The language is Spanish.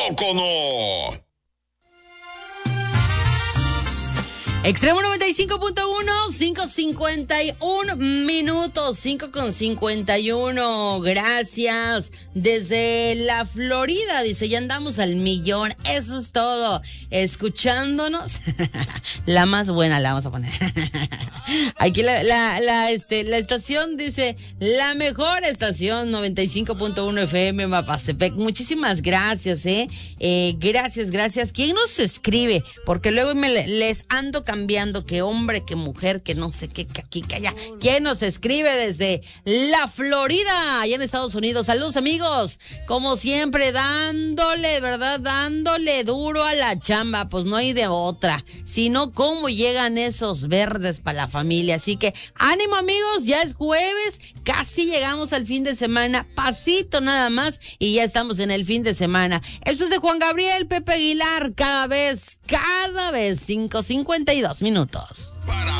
poco no? Extremo 95.1, 5:51 minutos, 5:51. Gracias. Desde la Florida, dice, ya andamos al millón. Eso es todo. Escuchándonos. La más buena la vamos a poner. Aquí la estación dice, la mejor estación, 95.1 FM Mapastepec. Muchísimas gracias, gracias. ¿Quién nos escribe? Porque luego les ando cambiando, que hombre, que mujer, que no sé qué, que aquí, que allá. ¿Quién nos escribe desde la Florida, allá en Estados Unidos? Saludos, amigos. Como siempre, dándole, ¿verdad? Dándole duro a la chamba. Pues no hay de otra. Sino cómo llegan esos verdes para la familia. Así que ánimo, amigos, ya es jueves, casi llegamos al fin de semana, pasito nada más y ya estamos en el fin de semana. Esto es de Juan Gabriel, Pepe Aguilar, cada vez, 5:52 minutos.